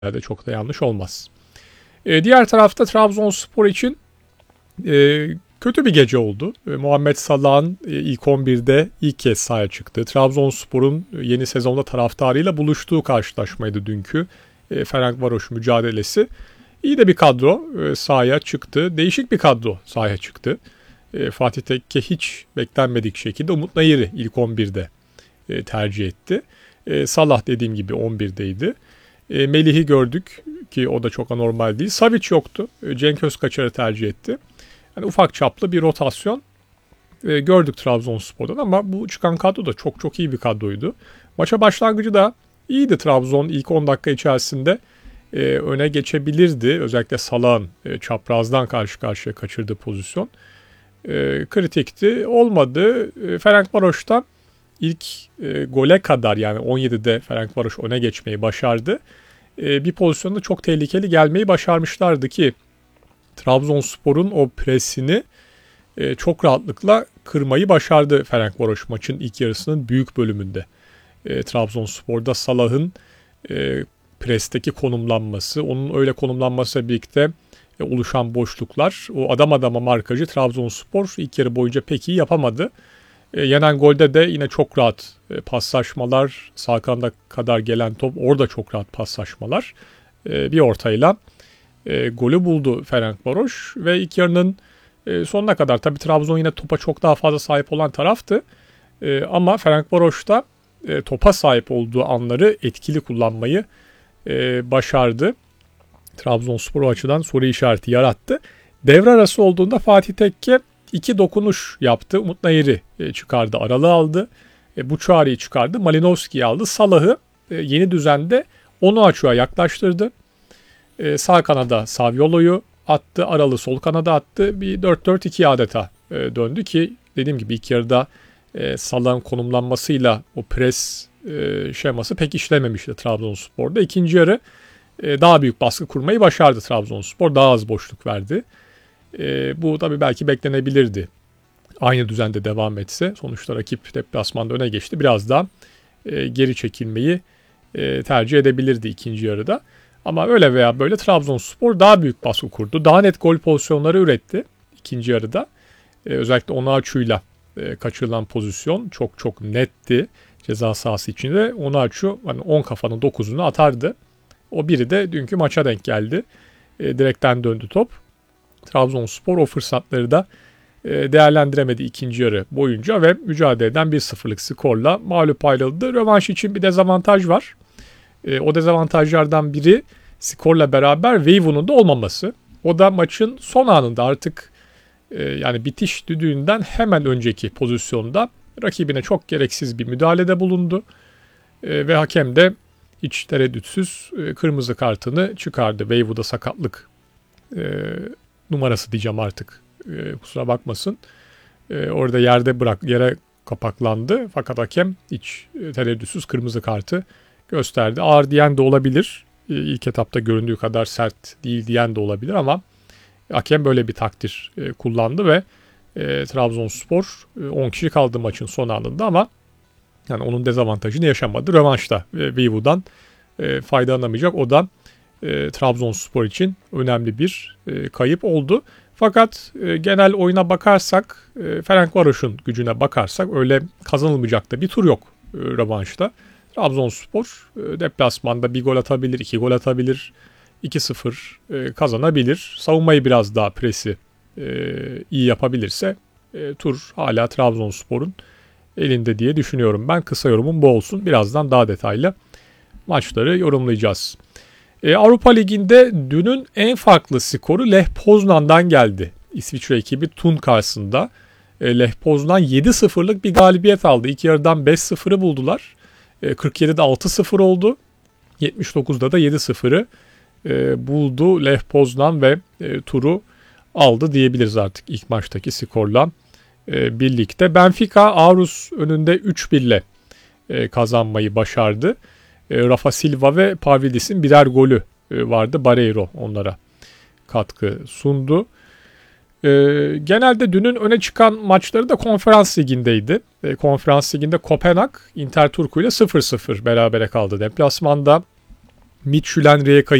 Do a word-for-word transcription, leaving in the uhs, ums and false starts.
de çok da yanlış olmaz. E, diğer tarafta Trabzonspor için e, kötü bir gece oldu. E, Muhammed Salah'ın e, ilk on birde ilk kez sahaya çıktı. Trabzonspor'un yeni sezonda taraftarıyla buluştuğu karşılaşmaydı dünkü e, Ferencvaroş mücadelesi. İyi de bir kadro e, sahaya çıktı. Değişik bir kadro sahaya çıktı. E, Fatih Tekke hiç beklenmedik şekilde Umut Nayır'ı ilk on birde e, tercih etti. E, Salah dediğim gibi on birdeydi. E, Melih'i gördük ki o da çok anormal değil. Savic yoktu. E, Cenk Özkaçar'ı tercih etti. Yani ufak çaplı bir rotasyon e, gördük Trabzonspor'dan ama bu çıkan kadro da çok çok iyi bir kadroydu. Maça başlangıcı da iyiydi Trabzon. İlk on dakika içerisinde e, öne geçebilirdi. Özellikle Salah'ın e, çaprazdan karşı karşıya kaçırdığı pozisyon e, kritikti. Olmadı. E, Ferencvaros'tan ilk e, gole kadar yani on yedide Ferencvaroş öne geçmeyi başardı. E, bir pozisyonda çok tehlikeli gelmeyi başarmışlardı ki Trabzonspor'un o presini e, çok rahatlıkla kırmayı başardı Ferencvaroş maçın ilk yarısının büyük bölümünde. E, Trabzonspor'da Salah'ın e, presteki konumlanması, onun öyle konumlanmasıyla birlikte e, oluşan boşluklar, o adam adama markajı Trabzonspor ilk yarı boyunca pek iyi yapamadı. E, yenen golde de yine çok rahat e, paslaşmalar, sağ kanada kadar gelen top orada çok rahat paslaşmalar. E, bir ortayla e, golü buldu Ferencvaroş ve ilk yarının e, sonuna kadar tabii Trabzon yine topa çok daha fazla sahip olan taraftı. E, ama Ferencvaroş'ta e, topa sahip olduğu anları etkili kullanmayı e, başardı. Trabzonspor o açıdan soru işareti yarattı. Devre arası olduğunda Fatih Tekke İki dokunuş yaptı. Umut Nayır'ı e, çıkardı. Aralığı aldı. E, Buçuari'yi çıkardı. Malinovski'yi aldı. Salah'ı e, yeni düzende Onuachu'ya yaklaştırdı. E, sağ kanada Saviolo'yu attı. Aralı sol kanada attı. Bir dört dört iki adeta e, döndü ki dediğim gibi ilk yarıda e, Salah'ın konumlanmasıyla o pres e, şeması pek işlememişti Trabzonspor'da. İkinci yarı e, daha büyük baskı kurmayı başardı Trabzonspor. Daha az boşluk verdi. E, bu tabii belki beklenebilirdi. Aynı düzende devam etse. Sonuçta rakip deplasmanda öne geçti. Biraz daha e, geri çekilmeyi e, tercih edebilirdi ikinci yarıda. Ama öyle veya böyle Trabzonspor daha büyük baskı kurdu. Daha net gol pozisyonları üretti ikinci yarıda. E, özellikle Onuachu'yla e, kaçırılan pozisyon çok çok netti. Ceza sahası içinde Onuachu hani on kafanın dokuzunu atardı. O biri de dünkü maça denk geldi. E, direkten döndü top. Trabzonspor o fırsatları da değerlendiremedi ikinci yarı boyunca ve mücadeleden bir sıfırlık skorla mağlup ayrıldı. Rövanş için bir dezavantaj var. O dezavantajlardan biri skorla beraber Veyvun'un da olmaması. O da maçın son anında artık yani bitiş düdüğünden hemen önceki pozisyonda rakibine çok gereksiz bir müdahalede bulundu. Ve hakem de hiç tereddütsüz kırmızı kartını çıkardı. Veyvun'da sakatlık numarası diyeceğim artık. E, kusura bakmasın. E, orada yerde bırak yere kapaklandı. Fakat hakem hiç e, tereddütsüz kırmızı kartı gösterdi. Ağır diyen de olabilir. E, ilk etapta göründüğü kadar sert değil diyen de olabilir ama hakem böyle bir takdir e, kullandı ve e, Trabzonspor e, on kişi kaldı maçın son anında ama yani onun dezavantajını yaşamadı. Rövanşta e, Veyvun'dan e, faydalanamayacak. O da E, Trabzonspor için önemli bir e, kayıp oldu. Fakat e, genel oyuna bakarsak, e, Ferencvaros'un gücüne bakarsak öyle kazanılmayacak da bir tur yok e, rövanşta. Trabzonspor e, deplasmanda bir gol atabilir, iki gol atabilir, iki sıfır e, kazanabilir. Savunmayı biraz daha presi e, iyi yapabilirse e, tur hala Trabzonspor'un elinde diye düşünüyorum. Ben kısa yorumum bu olsun. Birazdan daha detaylı maçları yorumlayacağız. Ee, Avrupa Ligi'nde dünün en farklı skoru Lech Poznan'dan geldi. İsviçre ekibi Thun karşısında. E, Lech Poznan yedi sıfırlık bir galibiyet aldı. İlk yarıdan beş sıfırı buldular. E, kırk yedide altı sıfır oldu. yetmiş dokuzda da yedi sıfırı e, buldu Lech Poznan ve e, turu aldı diyebiliriz artık ilk maçtaki skorla e, birlikte. Benfica Aarhus önünde üç bir ile e, kazanmayı başardı. Rafa Silva ve Pavlidis'in birer golü vardı. Barreiro onlara katkı sundu. Genelde dünün öne çıkan maçları da Konferans Ligi'ndeydi. Konferans Ligi'nde Kopenhag Inter Turku ile sıfır sıfır berabere kaldı deplasmanda. Midtjylland Rijeka